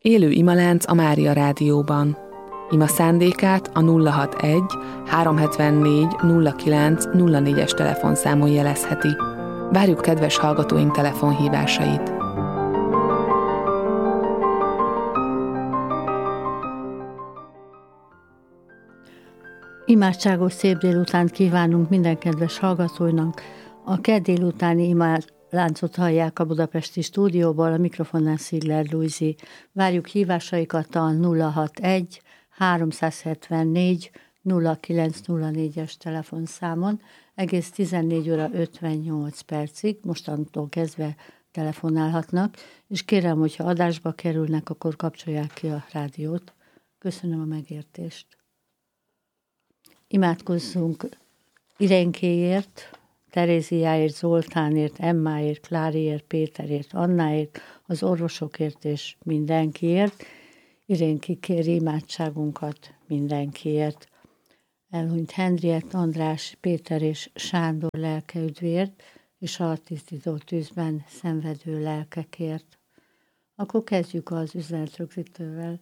Élő imalánc a Mária Rádióban. Ima szándékát a 061 374 09 04-es telefonszámon jelezheti. Várjuk kedves hallgatóink telefonhívásait. Imádságos szép délutánt kívánunk minden kedves hallgatónak. A kedd délutáni imáláncot hallják a budapesti stúdióból, a mikrofonnál Szigler Lujzi. Várjuk hívásaikat a 061 374 0904-es telefonszámon, egész 14 óra 58 percig, mostantól kezdve telefonálhatnak, és kérem, hogyha adásba kerülnek, akkor kapcsolják ki a rádiót. Köszönöm a megértést. Imádkozzunk Irénkéért, Teréziáért, Zoltánért, Emmáért, Kláriért, Péterért, Annáért, az orvosokért és mindenkiért. Irénki kéri imádságunkat mindenkiért. Elhunyt Henriett, András, Péter és Sándor lelke üdvért, és a tisztító tűzben szenvedő lelkekért. Akkor kezdjük az üzenetrögzítővel.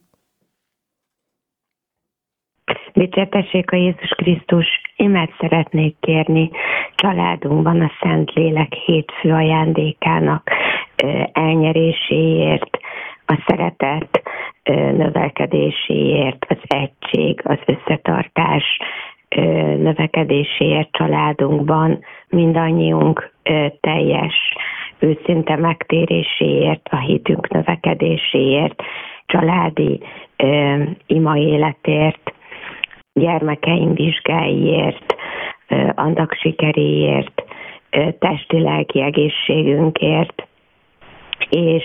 Dicsértessék a Jézus Krisztus, imát szeretnék kérni családunkban a Szentlélek hétfő ajándékának elnyeréséért, a szeretet növekedéséért, az egység, az összetartás növekedéséért családunkban, mindannyiunk teljes, őszinte megtéréséért, a hitünk növekedéséért, családi ima életért, gyermekeim vizsgáiért, annak sikeréért, testi-lelki egészségünkért, és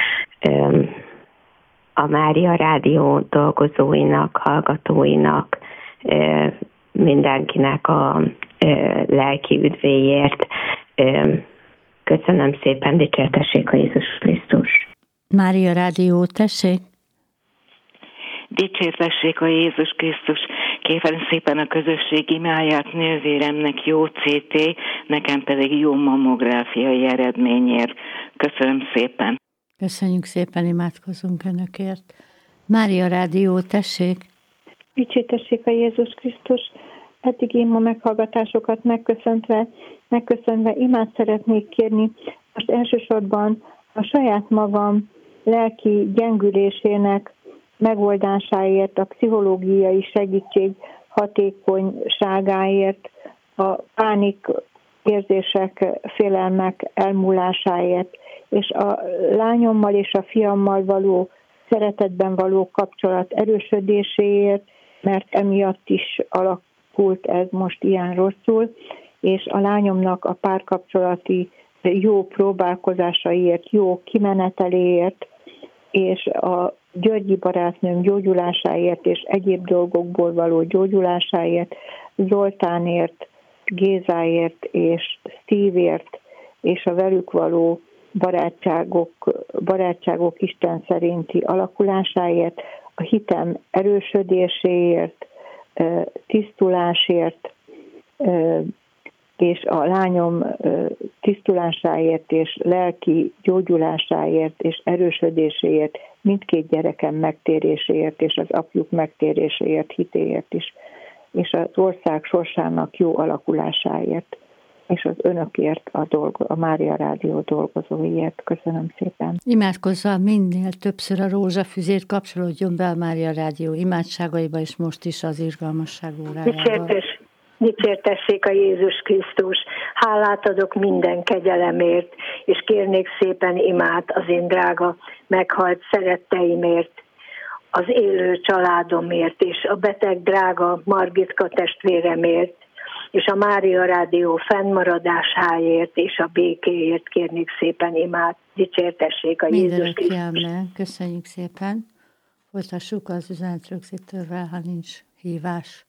a Mária Rádió dolgozóinak, hallgatóinak, mindenkinek a lelki üdvéért. Köszönöm szépen, dicsértessék a Jézus Krisztus. Mária Rádió, tessék! Dicsértessék a Jézus Krisztus, kérem szépen a közösség imáját nővéremnek jó CT, nekem pedig jó mammográfiai eredményért. Köszönöm szépen. Köszönjük szépen, imádkozunk Önökért. Mária Rádió, tessék! Dicsértessék a Jézus Krisztus, eddig ima meghallgatásokat megköszönve imát szeretnék kérni. Most elsősorban a saját magam lelki gyengülésének megoldásáért, a pszichológiai segítség hatékonyságáért, a pánik érzések, félelmek elmúlásáért, és a lányommal és a fiammal való szeretetben való kapcsolat erősödéséért, mert emiatt is alakult ez most ilyen rosszul, és a lányomnak a párkapcsolati jó próbálkozásaiért, jó kimeneteléért, és a Györgyi barátnőm gyógyulásáért és egyéb dolgokból való gyógyulásáért, Zoltánért, Gézáért és Steve-ért, és a velük való barátságok Isten szerinti alakulásáért, a hitem erősödéséért, tisztulásért, és a lányom tisztulásáért és lelki gyógyulásáért és erősödéséért, mindkét gyerekem megtéréséért és az apjuk megtéréséért, hitéért is, és az ország sorsának jó alakulásáért, és az Önökért, a Mária Rádió dolgozóiért. Köszönöm szépen. Imádkozva minél többször a rózsafüzért, kapcsolódjon be a Mária Rádió imádságaiba, és most is az irgalmasság órájával. Dicsértessék a Jézus Krisztus, hálát adok minden kegyelemért, és kérnék szépen imát az én drága meghalt szeretteimért, az élő családomért, és a beteg drága Margitka testvéremért, és a Mária Rádió fennmaradásáért, és a békéért kérnék szépen imát. Dicsértessék a Jézus Krisztus. Köszönjük szépen. Folytassuk az üzenetrögzítővel, ha nincs hívás.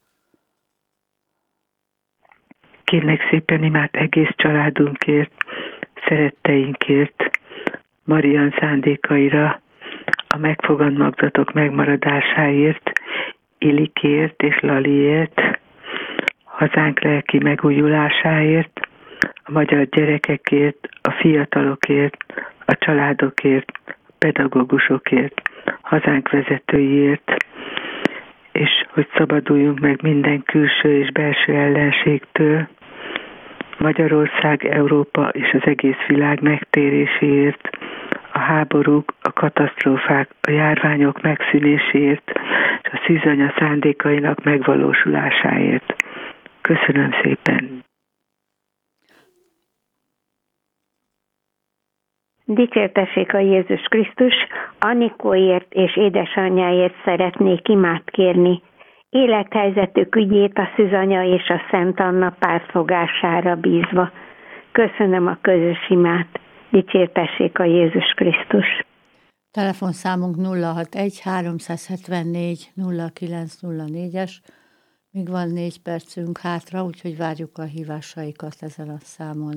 Kérlek szépen imát egész családunkért, szeretteinkért, Marian szándékaira, a megfogalmazottak megmaradásáért, Ilikért és Laliért, hazánk lelki megújulásáért, a magyar gyerekekért, a fiatalokért, a családokért, pedagógusokért, hazánk vezetőiért, és hogy szabaduljunk meg minden külső és belső ellenségtől, Magyarország, Európa és az egész világ megtéréséért, a háborúk, a katasztrófák, a járványok megszűnéséért, és a szűzanya szándékainak megvalósulásáért. Köszönöm szépen! Dicsértessék a Jézus Krisztus, Anikóért és édesanyjáért szeretnék imát kérni. Élethelyzetük ügyét a szűzanya és a Szent Anna pártfogására bízva. Köszönöm a közös imát. Dicsértessék a Jézus Krisztus. Telefonszámunk 061 374 0904-es. Még van 4 percünk hátra, úgyhogy várjuk a hívásaikat ezen a számon.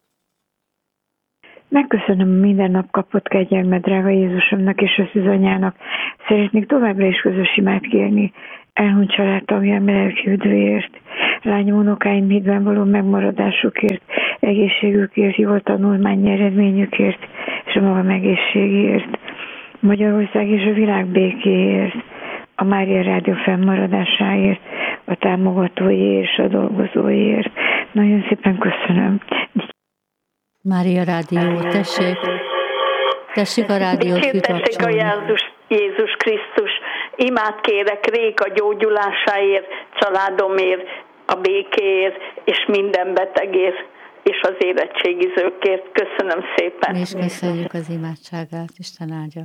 Megköszönöm a minden nap kapott kegyelmet, drága Jézusomnak és a szűzanyának. Szeretnék továbbra is közös imát kérni elhunyt családtagjám lelki üdvéért, lányom, unokáim hídben való megmaradásukért, egészségükért, jó tanulmányi eredményükért és a magam egészségéért, Magyarország és a világ békéért, a Mária Rádió fennmaradásáért, a támogatóiért és a dolgozóiért. Nagyon szépen köszönöm. Mária Rádió, tessék a rádiót kikapcsolni. Jézus Krisztus, imát kérek Réka gyógyulásáért, családomért, a békéért, és minden betegért, és az érettségizőkért. Köszönöm szépen. Mi is köszönjük az imádságát, Isten áldja.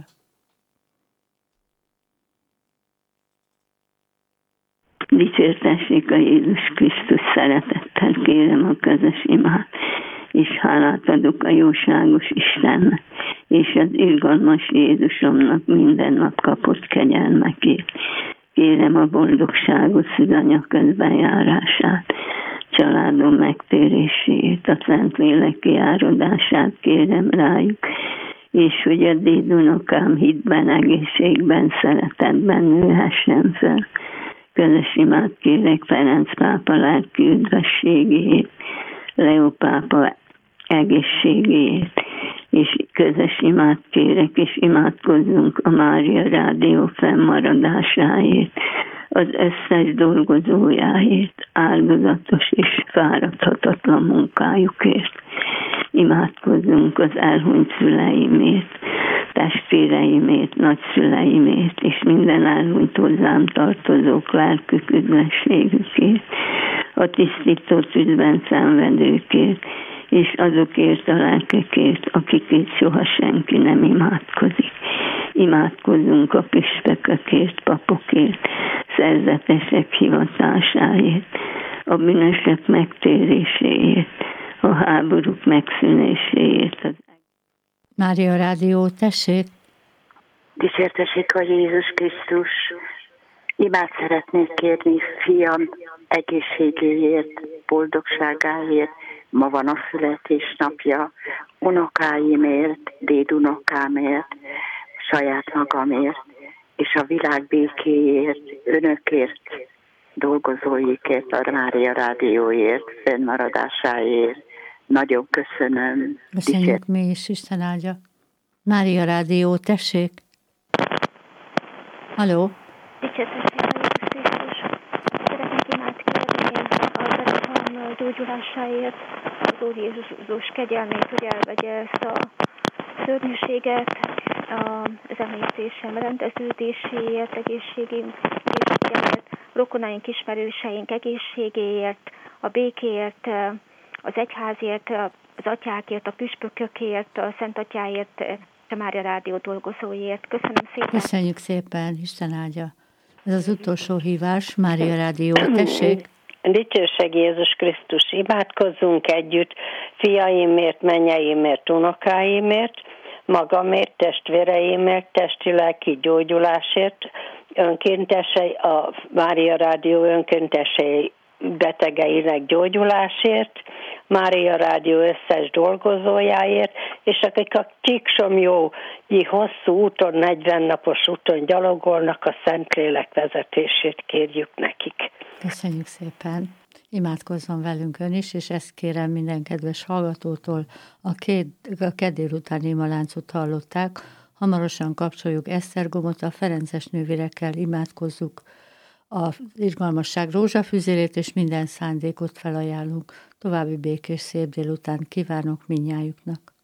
Dicsértessék a Jézus Krisztus, szeretettel kérem a közös imát, és hálát adok a jóságos Istennek, és az irgalmas Jézusomnak minden nap kapott kegyelmekért. Kérem a boldogságos szűzanya közbenjárását, családom megtérését, a Szentlélek kiáradását kérem rájuk, és hogy a dédunokám hitben, egészségben, szeretetben nőhessen fel. Közös imát kérek Ferenc pápa lelki üdvességéért, Leó pápa egészségéért, és közös imát kérek, és imádkozzunk a Mária Rádió fennmaradásáért, az összes dolgozójáért, áldozatos és fáradhatatlan munkájukért. Imádkozzunk az elhunyt szüleimért, testvéreimért, nagyszüleimért, és minden elhunyt hozzám tartozók lelkük üdvességükért, a tisztító tűzben szenvedőkért, és azokért a lelkekért, akikért soha senki nem imádkozik. Imádkozzunk a püspökökért, papokért, szerzetesek hivatásáért, a bűnösök megtéréséért, a háborúk megszűnéséért. Mária Rádió, tessék! Dicsértessék a Jézus Krisztus! Imát szeretnék kérni fiam egészségéért, boldogságáért. Ma van a születésnapja, unokáimért, dédunokámért, saját magamért, és a világ békéért, önökért, dolgozóikért, a Mária Rádióért, fennmaradásáért. Nagyon köszönöm. Köszönjük mi is, Isten áldja. Mária Rádió, tessék! Halló! Dicsértessék a Jézus Krisztus! Szeretnék imát kérni az Alexandr gyógyulásáért, az Úr Jézus kegyelmét, hogy elvegye ezt a szörnyűséget, az említésem rendeződéséért, egészségéért, rokonaink, ismerőseink egészségéért, a békéért, az egyházért, az atyákért, a püspökökért, a Szent Atyáért, a Mária Rádió dolgozóiért. Köszönöm szépen. Köszönjük szépen, Isten áldja. Ez az utolsó hívás, Mária Rádió, tessék. Dicsőség Jézus Krisztus, imádkozzunk együtt fiaimért, mennyeimért, unokáimért, magamért, testvéreimért, testi-lelki gyógyulásért, önkéntesei, a Mária Rádió önkéntesei betegeinek gyógyulásért, Mária Rádió összes dolgozójáért, és akik a Csíksomjói hosszú úton, 40 napos úton gyalogolnak, a Szentlélek vezetését kérjük nekik. Köszönjük szépen! Imádkozzon velünk ön is, és ezt kérem minden kedves hallgatótól, a kedd délutáni imaláncot hallották, Hamarosan kapcsoljuk Esztergomot, a Ferences nővérekkel imádkozzuk a irgalmasság rózsafűzérét, és minden szándékot felajánlunk. További békés szép délután kívánok mindnyájuknak.